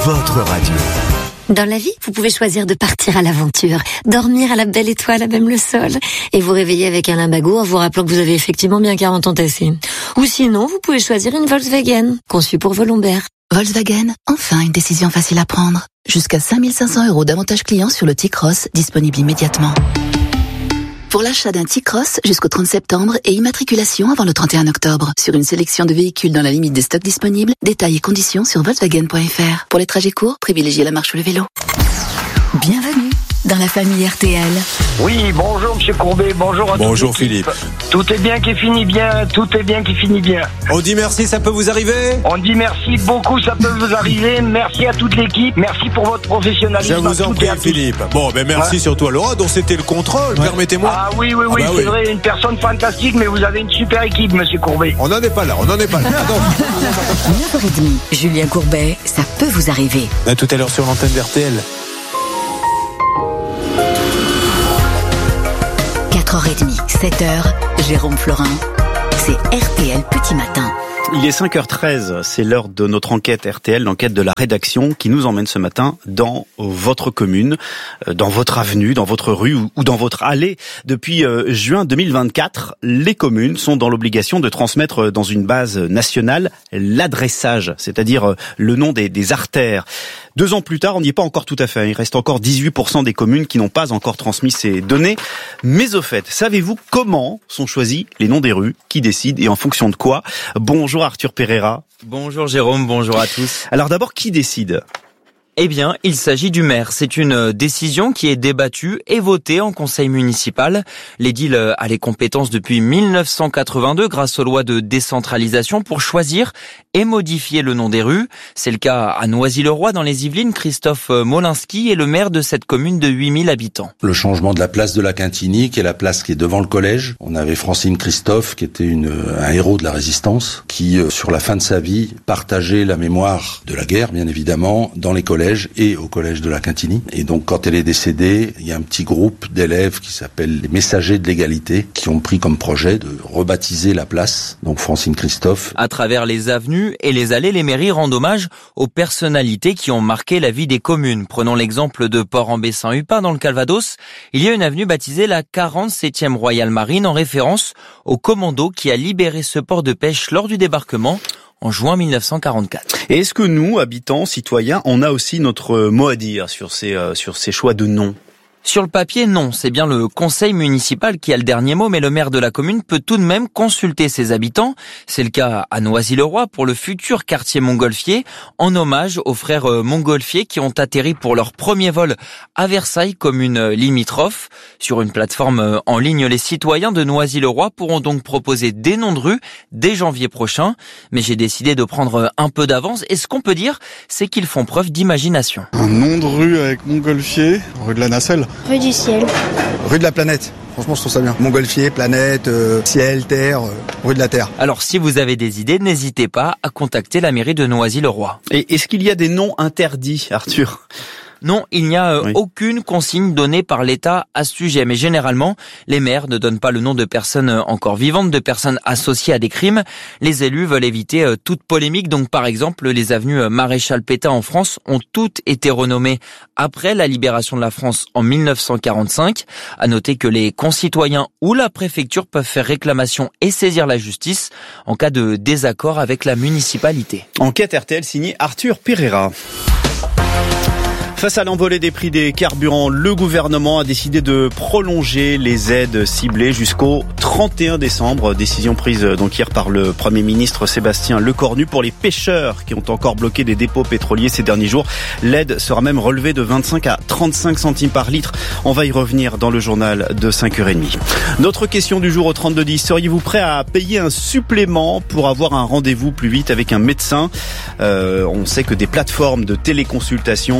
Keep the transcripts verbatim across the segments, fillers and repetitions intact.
votre radio. Dans la vie, vous pouvez choisir de partir à l'aventure, dormir à la belle étoile à même le sol, et vous réveiller avec un limbago en vous rappelant que vous avez effectivement bien quarante ans tassés. Ou sinon, vous pouvez choisir une Volkswagen, conçue pour vos lombaires. Volkswagen, enfin une décision facile à prendre. Jusqu'à cinq mille cinq cents euros d'avantages clients sur le T-Cross, disponible immédiatement. Pour l'achat d'un T-Cross jusqu'au trente septembre et immatriculation avant le trente et un octobre. Sur une sélection de véhicules dans la limite des stocks disponibles, détails et conditions sur Volkswagen point F R. Pour les trajets courts, privilégiez la marche ou le vélo. Bienvenue dans la famille R T L. Oui, bonjour Monsieur Courbet, bonjour à tous. Bonjour Philippe. Tout est bien qui finit bien, tout est bien qui finit bien. On dit merci, ça peut vous arriver ? On dit merci beaucoup, ça peut vous arriver. Merci à toute l'équipe, merci pour votre professionnalisme. Je vous en prie Philippe. Bon, ben merci ouais. surtout à Laura, dont c'était le contrôle, ouais. permettez-moi. Ah oui, oui, oui, ah bah c'est oui. vrai, une personne fantastique, mais vous avez une super équipe Monsieur Courbet. On n'en est pas là, on n'en est pas là. neuf heures trente, Julien Courbet, ça peut vous arriver. À tout à l'heure sur l'antenne d'R T L. quatre heures trente, sept heures, Jérôme Florin. C'est R T L Petit Matin. Il est cinq heures treize, c'est l'heure de notre enquête R T L, l'enquête de la rédaction qui nous emmène ce matin dans votre commune, dans votre avenue, dans votre rue ou dans votre allée. Depuis juin deux mille vingt-quatre, les communes sont dans l'obligation de transmettre dans une base nationale l'adressage, c'est-à-dire le nom des, des artères. Deux ans plus tard, on n'y est pas encore tout à fait. Il reste encore dix-huit pour cent des communes qui n'ont pas encore transmis ces données. Mais au fait, savez-vous comment sont choisis les noms des rues, qui décident et en fonction de quoi ? Bonjour Arthur Pereira. Bonjour Jérôme, bonjour à tous. Alors d'abord, qui décide ? Eh bien, il s'agit du maire. C'est une décision qui est débattue et votée en conseil municipal. L'édile a les compétences depuis mille neuf cent quatre-vingt-deux grâce aux lois de décentralisation pour choisir et modifier le nom des rues. C'est le cas à Noisy-le-Roi dans les Yvelines. Christophe Molinski est le maire de cette commune de huit mille habitants. Le changement de la place de la Quintigny, qui est la place qui est devant le collège. On avait Francine Christophe, qui était une, un héros de la résistance, qui, sur la fin de sa vie, partageait la mémoire de la guerre, bien évidemment, dans les collèges et au collège de la Quintigny. Et donc, quand elle est décédée, il y a un petit groupe d'élèves qui s'appelle les Messagers de l'égalité, qui ont pris comme projet de rebaptiser la place, donc Francine Christophe. À travers les avenues et les allées, les mairies rendent hommage aux personnalités qui ont marqué la vie des communes. Prenons l'exemple de Port-en-Bessin-Uppas dans le Calvados. Il y a une avenue baptisée la quarante-septième Royal Marine en référence au commando qui a libéré ce port de pêche lors du débarquement en juin mille neuf cent quarante-quatre. Et est-ce que nous, habitants, citoyens, on a aussi notre mot à dire sur ces, euh, sur ces choix de noms ? Sur le papier, non. C'est bien le conseil municipal qui a le dernier mot, mais le maire de la commune peut tout de même consulter ses habitants. C'est le cas à Noisy-le-Roi pour le futur quartier Montgolfier, en hommage aux frères Montgolfier qui ont atterri pour leur premier vol à Versailles, commune limitrophe. Sur une plateforme en ligne, les citoyens de Noisy-le-Roi pourront donc proposer des noms de rues dès janvier prochain. Mais j'ai décidé de prendre un peu d'avance et ce qu'on peut dire, c'est qu'ils font preuve d'imagination. Un nom de rue avec Montgolfier, rue de la Nacelle. Rue du Ciel. Rue de la Planète. Franchement, je trouve ça bien. Montgolfier, planète, euh, ciel, terre, euh, rue de la Terre. Alors, si vous avez des idées, n'hésitez pas à contacter la mairie de Noisy-le-Roi. Et est-ce qu'il y a des noms interdits, Arthur ? Non, il n'y a euh, oui. aucune consigne donnée par l'État à ce sujet. Mais généralement, les maires ne donnent pas le nom de personnes encore vivantes, de personnes associées à des crimes. Les élus veulent éviter euh, toute polémique. Donc, par exemple, les avenues euh, Maréchal Pétain en France ont toutes été renommées après la libération de la France en mille neuf cent quarante-cinq. À noter que les concitoyens ou la préfecture peuvent faire réclamation et saisir la justice en cas de désaccord avec la municipalité. Enquête R T L signée Arthur Pereira. Face à l'envolée des prix des carburants, le gouvernement a décidé de prolonger les aides ciblées jusqu'au trente et un décembre. Décision prise donc hier par le Premier ministre Sébastien Lecornu pour les pêcheurs qui ont encore bloqué des dépôts pétroliers ces derniers jours. L'aide sera même relevée de vingt-cinq à trente-cinq centimes par litre. On va y revenir dans le journal de cinq heures trente. Notre question du jour au trente-deux dix. Seriez-vous prêt à payer un supplément pour avoir un rendez-vous plus vite avec un médecin ? euh, On sait que des plateformes de téléconsultation euh,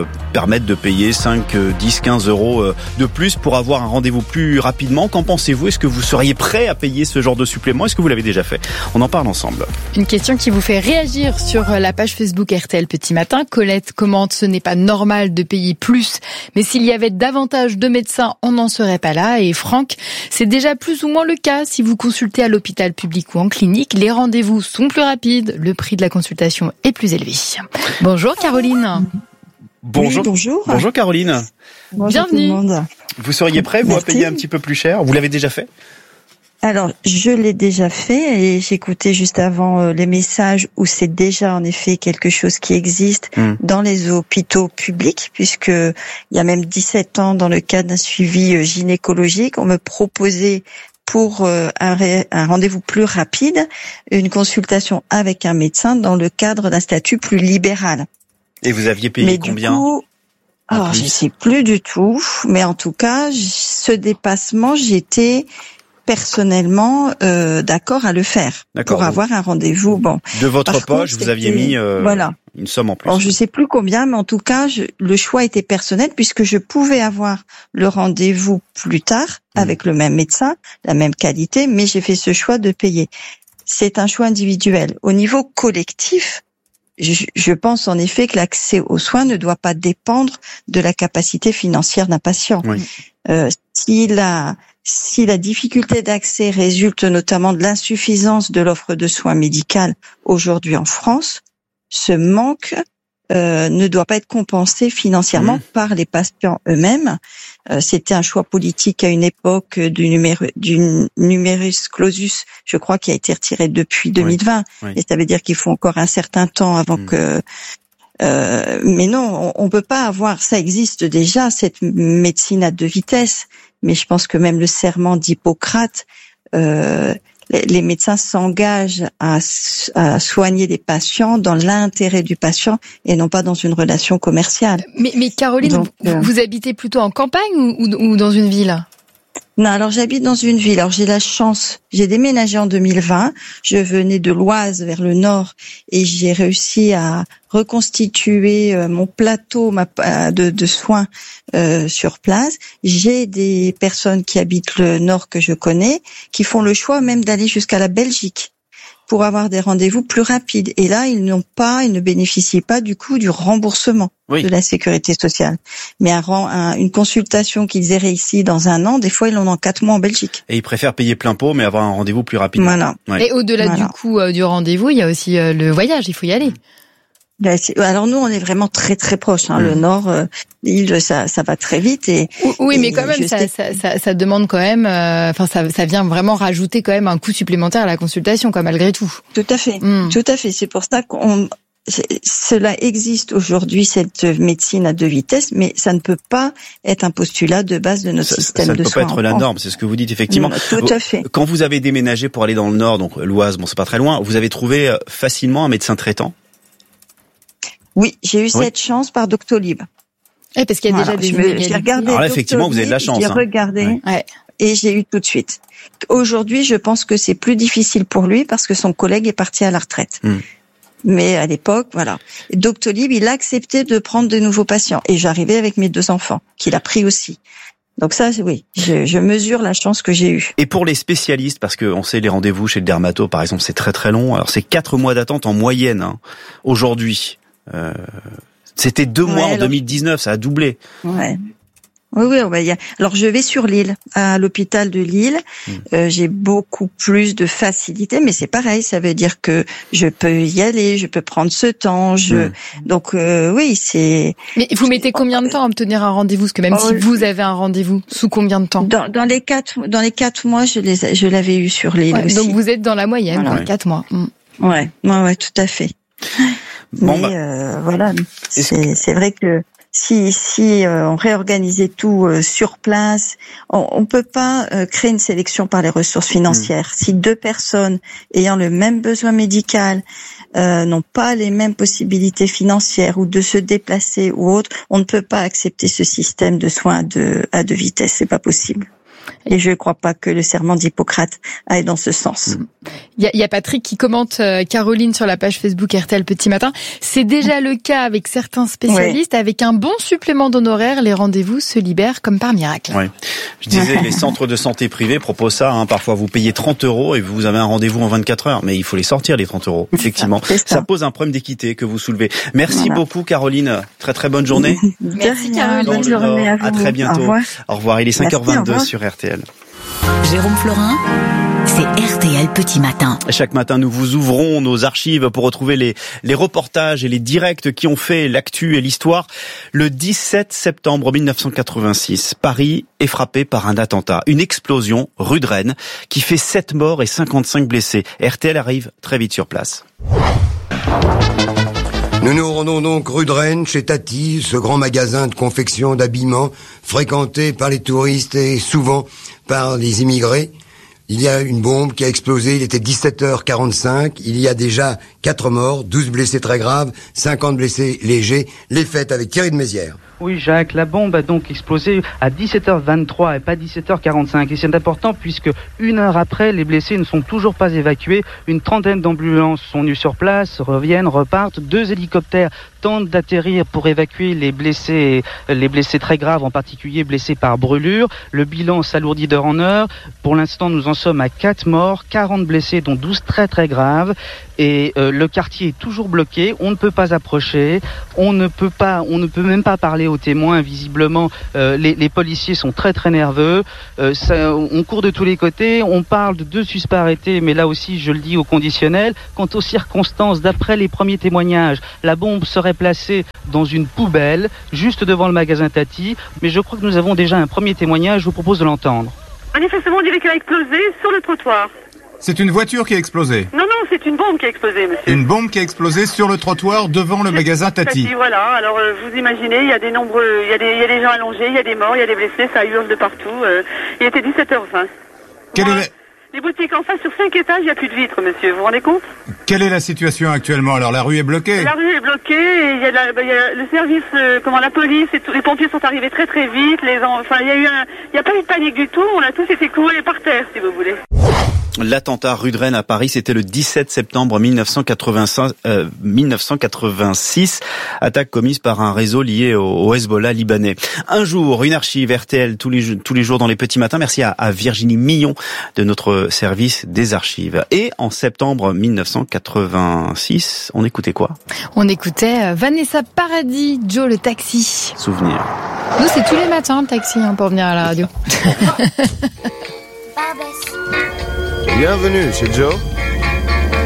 permettre de payer cinq, dix, quinze euros de plus pour avoir un rendez-vous plus rapidement. Qu'en pensez-vous? Est-ce que vous seriez prêt à payer ce genre de supplément? Est-ce que vous l'avez déjà fait? On en parle ensemble. Une question qui vous fait réagir sur la page Facebook R T L Petit Matin. Colette commente: ce n'est pas normal de payer plus, mais s'il y avait davantage de médecins, on n'en serait pas là. Et Franck: c'est déjà plus ou moins le cas. Si vous consultez à l'hôpital public ou en clinique, les rendez-vous sont plus rapides, le prix de la consultation est plus élevé. Bonjour Caroline. Bonjour. Oui, bonjour. Bonjour Caroline. Bonjour. Bienvenue. Tout le monde. Vous seriez prêt, vous, à payer un petit peu plus cher? Vous l'avez déjà fait? Alors, je l'ai déjà fait et j'écoutais juste avant euh, les messages où c'est déjà en effet quelque chose qui existe mmh. dans les hôpitaux publics, puisque il y a même dix-sept ans, dans le cadre d'un suivi euh, gynécologique, on me proposait pour euh, un, ré, un rendez-vous plus rapide, une consultation avec un médecin dans le cadre d'un statut plus libéral. Et vous aviez payé mais combien? Du coup, alors, je sais plus du tout, mais en tout cas, ce dépassement, j'étais personnellement euh, d'accord à le faire d'accord, pour donc, avoir un rendez-vous. Bon, de votre Par poche, contre, vous aviez mis euh, voilà. une somme en plus. Alors, je sais plus combien, mais en tout cas, je, le choix était personnel puisque je pouvais avoir le rendez-vous plus tard mmh. avec le même médecin, la même qualité, mais j'ai fait ce choix de payer. C'est un choix individuel. Au niveau collectif, je, je pense en effet que l'accès aux soins ne doit pas dépendre de la capacité financière d'un patient. Oui. Euh, si la Si la difficulté d'accès résulte notamment de l'insuffisance de l'offre de soins médicale aujourd'hui en France, ce manque euh, ne doit pas être compensé financièrement mmh. par les patients eux-mêmes. Euh, c'était un choix politique à une époque du, numéru, du numerus clausus, je crois, qui a été retiré depuis deux mille vingt. Oui. Oui. Et ça veut dire qu'il faut encore un certain temps avant mmh. que... Euh, mais non, on, on peut pas avoir... Ça existe déjà, cette médecine à deux vitesses. Mais je pense que même le serment d'Hippocrate, euh, les, les médecins s'engagent à, à soigner des patients dans l'intérêt du patient et non pas dans une relation commerciale. Mais, mais Caroline, Donc, vous, euh, vous habitez plutôt en campagne ou, ou, ou dans une ville ? Non, alors j'habite dans une ville. Alors j'ai la chance, j'ai déménagé en deux mille vingt. Je venais de l'Oise vers le nord et j'ai réussi à reconstituer mon plateau de, de soins euh, sur place. J'ai des personnes qui habitent le nord que je connais, qui font le choix même d'aller jusqu'à la Belgique pour avoir des rendez-vous plus rapides. Et là, ils n'ont pas, ils ne bénéficient pas du coup du remboursement oui. de la sécurité sociale. Mais un, un, une consultation qu'ils auraient ici dans un an, des fois, ils l'ont dans quatre mois en Belgique. Et ils préfèrent payer plein pot, mais avoir un rendez-vous plus rapidement. Voilà. Ouais. Et au-delà voilà. du coût euh, du rendez-vous, il y a aussi euh, le voyage, il faut y aller. Alors nous, on est vraiment très très proches. Hein. Mmh. Le nord, euh, l'île, ça, ça va très vite. Et oui, et mais quand même, ça, ça, ça, ça demande quand même. Enfin, euh, ça, ça vient vraiment rajouter quand même un coût supplémentaire à la consultation, quoi, malgré tout. Tout à fait, mmh. tout à fait. C'est pour ça qu'on cela existe aujourd'hui, cette médecine à deux vitesses, mais ça ne peut pas être un postulat de base de notre ça, système ça de soins. Ça ne peut pas être la norme, c'est ce que vous dites effectivement. Non, tout à fait. Quand vous avez déménagé pour aller dans le nord, donc l'Oise, bon, c'est pas très loin, vous avez trouvé facilement un médecin traitant? Oui, j'ai eu oui. cette chance par Doctolib. Eh, parce qu'il y a voilà, déjà des... J'ai regardé Alors là, effectivement, vous avez de la chance. J'ai hein. regardé ouais. et j'ai eu tout de suite. Aujourd'hui, je pense que c'est plus difficile pour lui parce que son collègue est parti à la retraite. Mm. Mais à l'époque, voilà. Et Doctolib, il a accepté de prendre de nouveaux patients. Et j'arrivais avec mes deux enfants, qu'il a pris aussi. Donc ça, oui, je, je mesure la chance que j'ai eue. Et pour les spécialistes, parce que on sait les rendez-vous chez le dermato, par exemple, c'est très très long. Alors c'est quatre mois d'attente en moyenne hein, aujourd'hui. Euh, c'était deux ouais, mois en alors... deux mille dix-neuf, ça a doublé. Ouais. Oui, oui, on va y aller. Alors je vais sur Lille, à l'hôpital de Lille. Mmh. Euh, j'ai beaucoup plus de facilité, mais c'est pareil. Ça veut dire que je peux y aller, je peux prendre ce temps. Je mmh. donc euh, oui, c'est. Mais vous mettez combien de temps à obtenir un rendez-vous? Parce que même oh, si vous avez un rendez-vous, sous combien de temps? Dans, dans les quatre, dans les quatre mois, je les, je l'avais eu sur Lille ouais, aussi. Donc vous êtes dans la moyenne, voilà. Ouais. quatre mois. Mmh. Ouais, ouais, ouais, tout à fait. Bon, mais bah, euh, voilà, c'est, que... c'est vrai que. Si si euh, on réorganisait tout euh, sur place, on, on peut pas euh, créer une sélection par les ressources financières. Mmh. Si deux personnes ayant le même besoin médical euh, n'ont pas les mêmes possibilités financières ou de se déplacer ou autre, on ne peut pas accepter ce système de soins à deux, à deux vitesses. C'est pas possible. Et je ne crois pas que le serment d'Hippocrate aille dans ce sens. Il y a, il y a Patrick qui commente euh, Caroline sur la page Facebook R T L Petit Matin. C'est déjà le cas avec certains spécialistes. Ouais. Avec un bon supplément d'honoraires, les rendez-vous se libèrent comme par miracle. Oui. Je disais, les centres de santé privés proposent ça. Hein. Parfois, vous payez trente euros et vous avez un rendez-vous en vingt-quatre heures. Mais il faut les sortir, les trente euros. Effectivement. Ça, ça. ça pose un problème d'équité que vous soulevez. Merci voilà. beaucoup, Caroline. Très, très bonne journée. Merci, Caroline. Bonne journée à vous. À très bientôt. Au revoir. Au revoir. Il est cinq heures vingt-deux Merci, sur R T L. Jérôme Florin, c'est R T L Petit Matin. Chaque matin, nous vous ouvrons nos archives pour retrouver les, les reportages et les directs qui ont fait l'actu et l'histoire. Le dix-sept septembre mille neuf cent quatre-vingt-six, Paris est frappé par un attentat, une explosion rue de Rennes qui fait sept morts et cinquante-cinq blessés. R T L arrive très vite sur place. Nous nous rendons donc rue de Rennes, chez Tati, ce grand magasin de confection, d'habillement, fréquenté par les touristes et souvent par les immigrés. Il y a une bombe qui a explosé, il était dix-sept heures quarante-cinq, il y a déjà quatre morts, douze blessés très graves, cinquante blessés légers, les fêtes avec Thierry de Mézières. Oui, Jacques, la bombe a donc explosé à dix-sept heures vingt-trois et pas dix-sept heures quarante-cinq. Et c'est important puisque une heure après, les blessés ne sont toujours pas évacués. Une trentaine d'ambulances sont venues sur place, reviennent, repartent. Deux hélicoptères tentent d'atterrir pour évacuer les blessés, les blessés très graves, en particulier blessés par brûlure. Le bilan s'alourdit d'heure en heure. Pour l'instant, nous en sommes à quatre morts, quarante blessés, dont douze très très graves. Et euh, le quartier est toujours bloqué, on ne peut pas approcher, on ne peut pas, on ne peut même pas parler aux témoins. Visiblement, euh, les, les policiers sont très très nerveux. Euh, ça, on court de tous les côtés. On parle de deux suspects arrêtés, mais là aussi, je le dis au conditionnel. Quant aux circonstances, d'après les premiers témoignages, la bombe serait placée dans une poubelle juste devant le magasin Tati. Mais je crois que nous avons déjà un premier témoignage. Je vous propose de l'entendre. Manifestement, on dirait qu'elle a explosé sur le trottoir. C'est une voiture qui a explosé? Non, non, c'est une bombe qui a explosé, monsieur. Une bombe qui a explosé sur le trottoir devant le magasin Tati. Tati, voilà. Alors, euh, vous imaginez, il y a des nombreux, il y a des, il y a des gens allongés, il y a des morts, il y a des blessés, ça hurle de partout. Euh, il était dix-sept heures vingt. Quelle Moi, est la... Les boutiques en face, sur cinq étages, il n'y a plus de vitres, monsieur. Vous vous rendez compte? Quelle est la situation actuellement? Alors, la rue est bloquée? La rue est bloquée, et il y a, la, il y a le service, euh, comment, la police, et tous les pompiers sont arrivés très très vite. Les, enfin, il y a eu un, il n'y a pas eu de panique du tout. On a tous été cloués par terre, si vous voulez. L'attentat rue de Rennes à Paris, c'était le dix-sept septembre mille neuf cent quatre-vingt-cinq, euh, mille neuf cent quatre-vingt-six, attaque commise par un réseau lié au, au Hezbollah libanais. Un jour, une archive R T L tous les, tous les jours dans les petits matins. Merci à, à Virginie Millon de notre service des archives. Et en septembre mille neuf cent quatre-vingt-six, on écoutait quoi? On écoutait Vanessa Paradis, Joe le taxi. Souvenir. Nous, c'est tous les matins le taxi hein, pour venir à la radio. Bienvenue chez Joe.